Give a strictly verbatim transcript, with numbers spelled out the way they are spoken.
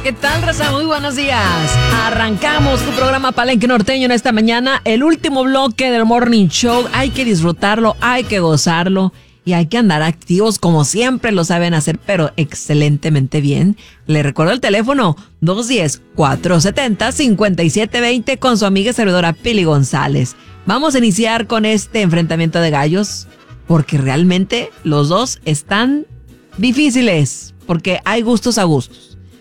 ¿Qué tal, raza? Muy buenos días. Arrancamos tu programa Palenque Norteño en esta mañana. El último bloque del Morning Show. Hay que disfrutarlo, hay que gozarlo y hay que andar activos como siempre lo saben hacer, pero excelentemente bien. Le recuerdo el teléfono dos uno cero, cuatro siete cero, cinco siete dos cero con su amiga y servidora Pili González. Vamos a iniciar con este enfrentamiento de gallos porque realmente los dos están difíciles, porque hay gustos a gustos.